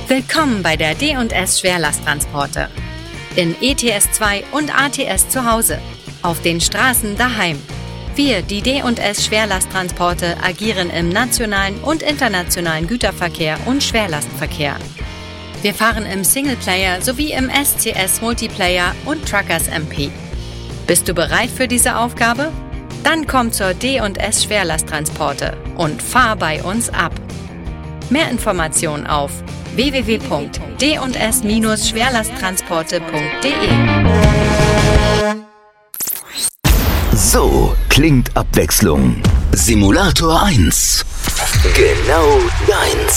Willkommen bei der D&S Schwerlasttransporte. In ETS2 und ATS zu Hause. Auf den Straßen daheim. Wir, die D&S Schwerlasttransporte, agieren im nationalen und internationalen Güterverkehr und Schwerlastverkehr. Wir fahren im Singleplayer sowie im SCS Multiplayer und Truckers MP. Bist du bereit für diese Aufgabe? Dann komm zur D&S Schwerlasttransporte und fahr bei uns ab. Mehr Informationen auf www.d&s-schwerlasttransporte.de. So klingt Abwechslung. Simulator 1. Genau deins.